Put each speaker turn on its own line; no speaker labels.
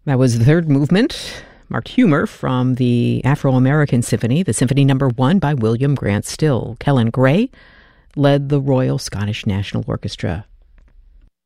That was the third movement, marked Humor, from the Afro-American Symphony, the Symphony No. 1 by William Grant Still. Kellen Gray led the Royal Scottish National Orchestra.